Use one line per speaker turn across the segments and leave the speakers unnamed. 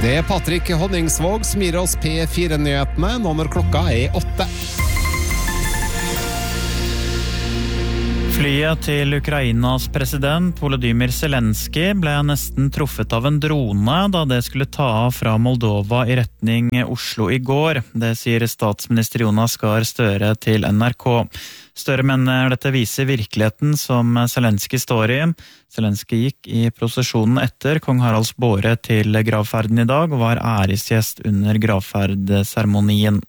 Det Patrick Honningsvåg som gir oss P4-nyhetene nå når klokka 8.
Flyet til Ukrainas president Volodymyr Zelensky ble nesten truffet av en drone da det skulle ta av fra Moldova i retning Oslo i går. Det sier statsminister Jonas Gahr Støre til NRK. Støre mener dette viser virkeligheten som Zelensky står i. Zelensky gikk i prosesjonen etter kong Haralds båre til gravferden i dag og var æresgjest under gravferdseremonien.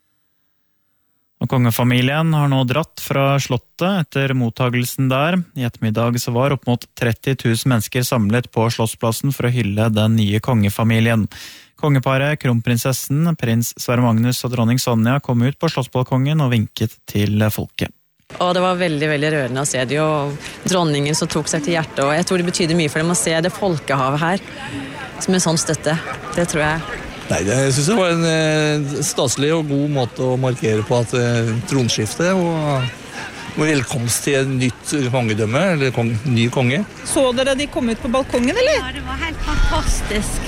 Og kongefamilien har nå dratt fra slottet etter mottagelsen der. I ettermiddag så var opp mot 30 000 mennesker samlet på Slottsplassen for å hylle den nye kongefamilien. Kongeparet, kronprinsessen, prins Sverre Magnus og dronning Sonja kom ut på slottsbalkongen og vinket til folket.
Og det var veldig, veldig rørende å se det, og dronningen som tok seg til hjertet, og jeg tror det betyder mye for dem å se det folkehavet her, som en sånn støtte. Det tror jeg.
Nei, jeg synes det var en staselig og god måte å markere på at tronskifte og velkomst til et nytt kongedømme, eller ny konge.
Så dere de kom ut på balkongen, eller?
Ja, det var helt fantastisk.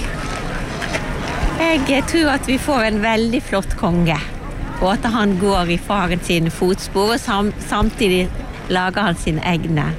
Jeg tror at vi får en veldig flott konge, og at han går i faren sine fotspor, og samtidig lager han sin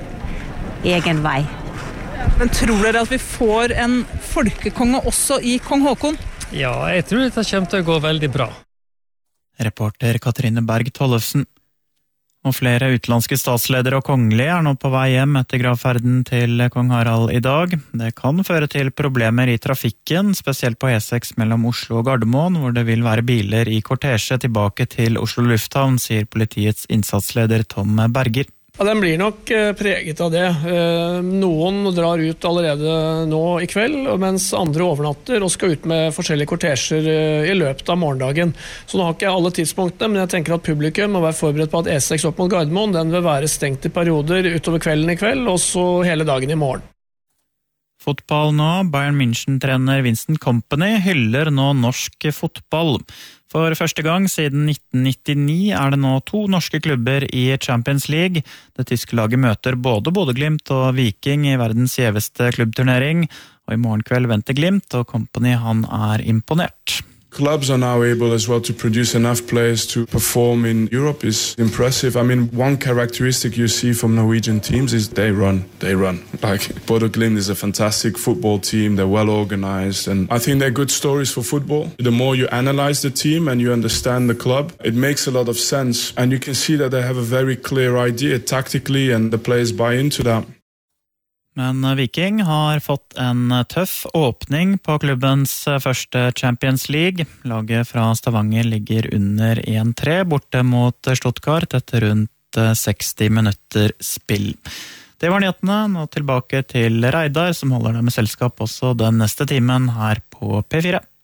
egen vei.
Men tror dere at vi får en folkekonge også i kong Håkon?
Ja, jeg tror det kommer til å gå veldig bra.
Reporter Katrine Berg Tollefsen. Og flere utenlandske statsledere og kongelige er nå på vei hjem etter gravferden til kong Harald i dag. Det kan føre til problemer i trafikken, spesielt på E6 mellom Oslo og Gardermoen, hvor det vil være biler i kortesje tilbake til Oslo Lufthavn, sier politiets innsatsleder Tom Berger.
Ja, den blir nok preget av det. Noen drar ut allerede nå i kveld, mens andre overnatter og skal ut med forskjellige kortesjer i løpet av morgendagen. Så nå har ikke jeg alle tidspunktene, men jeg tenker at publikum må være forberedt på at E6 opp mot Gardermoen, den vil være stengt i perioder utover kvelden i kveld, og så hele dagen i morgen.
Fotball nå. Bayern München-trener Vincent Kompany hyller nå norsk fotball. For første gang siden 1999 er det nå 2 norske klubber i Champions League. Det tyske laget møter både Bodø/Glimt og Viking i verdens gjeveste klubbturnering. Og i morgen kveld venter Glimt, og Kompany han er imponert.
Clubs are now able as well to produce enough players to perform in Europe is impressive. I mean, one characteristic you see from Norwegian teams is they run. Like, Bodø Glimt is a fantastic football team. They're well organized, and I think they're good stories for football. The more you analyze the team and you understand the club, it makes a lot of sense. And you can see that they have a very clear idea tactically, and the players buy into that.
Men Viking har fått en tøff åpning på klubbens første Champions League. Laget fra Stavanger ligger under 1-3 borte mot Stuttgart etter rundt 60 minutter spill. Det var nyhetene. Nå tilbake til Reidar, som holder deg med selskap også den neste timen her på P4.